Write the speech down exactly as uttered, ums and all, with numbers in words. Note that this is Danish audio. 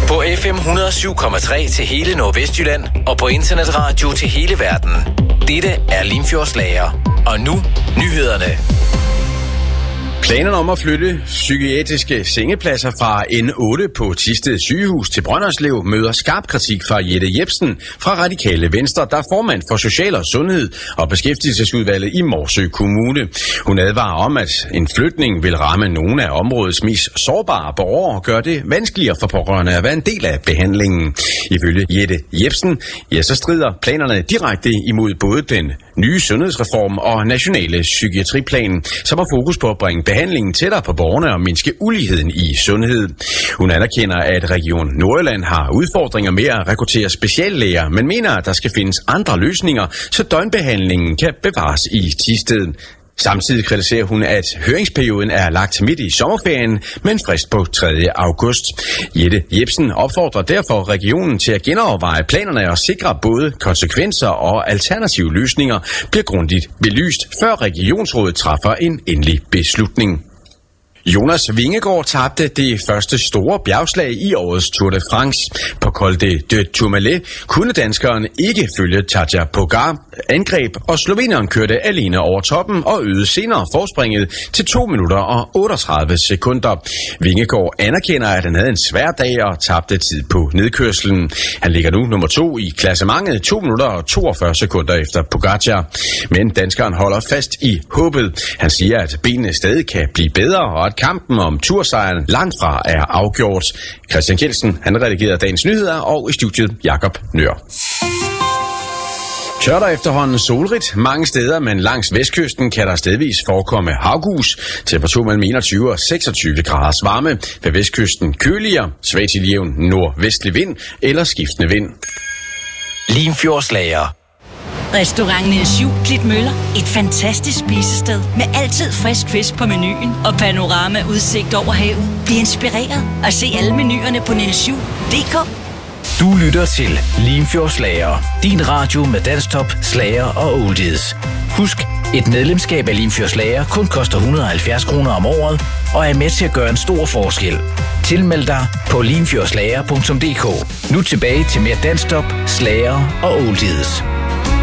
På F M et hundrede og syv komma tre til hele Nordvestjylland og på internetradio til hele verden. Dette er Limfjordslager. Og nu nyhederne. Planerne om at flytte psykiatriske sengepladser fra N otte på Thisted sygehus til Brønderslev møder skarp kritik fra Jette Jepsen fra Radikale Venstre, der er formand for Social- og Sundhed og Beskæftigelsesudvalget i Morsø Kommune. Hun advarer om, at en flytning vil ramme nogle af områdets mest sårbare borgere og gøre det vanskeligere for pårørende at være en del af behandlingen. Ifølge Jette Jepsen, ja, så strider planerne direkte imod både den nye sundhedsreform og nationale psykiatriplan, som har fokus på at bringe behandlingen tættere på borgerne og mindske uligheden i sundhed. Hun anerkender, at Region Nordjylland har udfordringer med at rekruttere speciallæger, men mener, at der skal findes andre løsninger, så døgnbehandlingen kan bevares i Thisted. Samtidig kritiserer hun, at høringsperioden er lagt midt i sommerferien med en frist på tredje august. Jette Jepsen opfordrer derfor regionen til at genoverveje planerne og sikre både konsekvenser og alternative løsninger bliver grundigt belyst, før regionsrådet træffer en endelig beslutning. Jonas Vingegaard tabte det første store bjergslag i årets Tour de France. På Col de Tourmalet kunne danskeren ikke følge Tadej Pogačar angreb, og sloveneren kørte alene over toppen og øgede senere forspringet til to minutter og otteogtredive sekunder. Vingegaard anerkender, at han havde en svær dag og tabte tid på nedkørslen. Han ligger nu nummer to i klassementet, to minutter og toogfyrre sekunder efter Pogačar. Men danskeren holder fast i håbet. Han siger, at benene stadig kan blive bedre, og at kampen om tursejren langt fra er afgjort. Christian Kjeldsen, han redigerede dagens nyheder, og i studiet Jakob Nør. Tør der efterhånden solrigt mange steder, men langs vestkysten kan der stedvis forekomme havgus. Temperatur mellem enogtyve og seksogtyve graders varme. Ved vestkysten køligere, svag til jævn nordvestlig vind eller skiftende vind. Limfjordslager. Restaurant Niels Juel Klitmøller. Et fantastisk spisested med altid frisk fisk på menuen og panorama-udsigt over havet. Bliv inspireret og se alle menuerne på niels juel punktum d k. Du lytter til Limfjordslager. Din radio med danstop, slager og oldies. Husk, et medlemskab af Limfjordslager kun koster et hundrede og halvfjerds kroner om året og er med til at gøre en stor forskel. Tilmeld dig på limfjordslager punktum d k. Nu tilbage til mere danstop, slager og oldies.